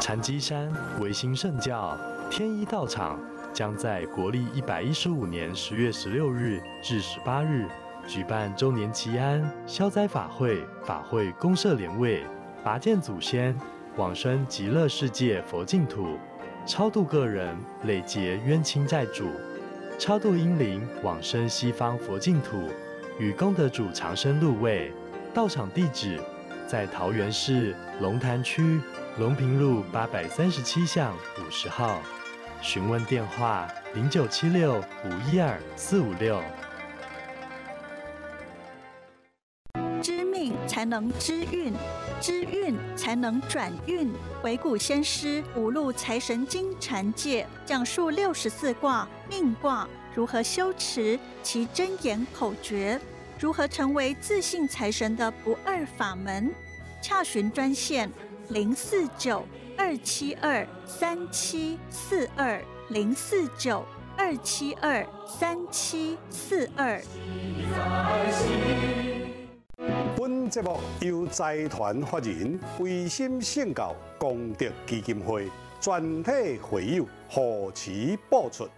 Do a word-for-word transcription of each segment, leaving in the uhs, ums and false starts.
禅机山维新圣教天一道场将在国历一百一十五年十月十六日至十八日举办周年祈安消灾法会，法会公设莲位，拔剑祖先，往生极乐世界佛净土，超度个人累劫冤亲债主，超度阴灵往生西方佛净土，与功德主长生入位。道场地址在桃园市龙潭区龙平路八百三十七巷五十号，询问电话零九七六五一二四五六。 知命才能知运，知运才能转运。惟古先师五路财神经禅戒讲述六十四卦命卦如何修持其真言口诀，如何成为自信财神的不二法门。洽询专线零四九二七二三七四二零四九二七二三七四二。 本节目由财团法人维新圣教功德基金会全体会友护持播出。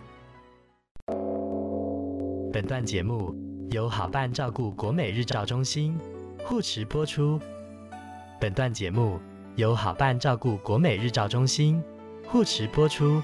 本段节目由好伴照顾国美日照中心护持播出。本段节目由好伴照顾国美日照中心护持播出。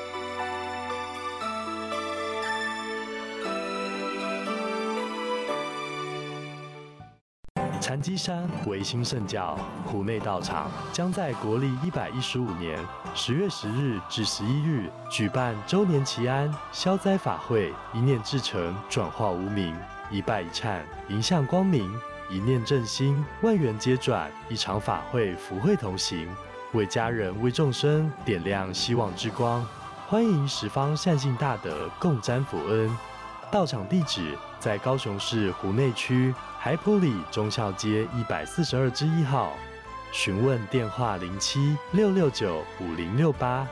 禅机山维新圣教湖内道场将在国历一百一十五年十月十日至十一日举办周年祈安消灾法会，一念至诚，转化无明，一拜一忏，迎向光明，一念正心，万缘皆转。一场法会，福慧同行，为家人为众生点亮希望之光。欢迎十方善信大德共沾福恩。道场地址在高雄市湖内区海埔里忠孝街一百四十二之一号，询问电话零七六六九五零六八。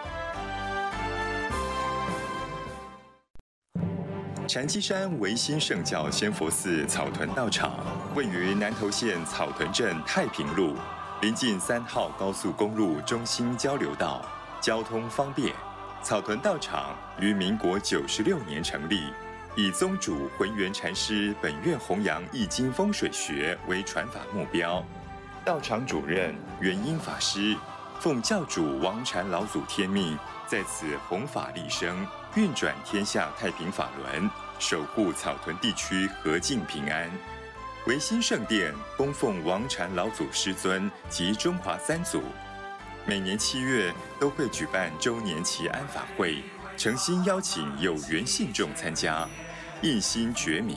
禅机山维新圣教仙佛寺草屯道场位于南投县草屯镇太平路，临近三号高速公路中心交流道，交通方便。草屯道场于民国九十六年成立，以宗主浑元禅师本愿弘扬易经风水学为传法目标。道场主任元英法师奉教主王禅老祖天命，在此弘法利生，运转天下太平法轮，守护草屯地区和敬平安。维新圣殿供奉王禅老祖师尊及中华三祖，每年七月都会举办周年祈安法会，诚心邀请有缘信众参加，一心觉明。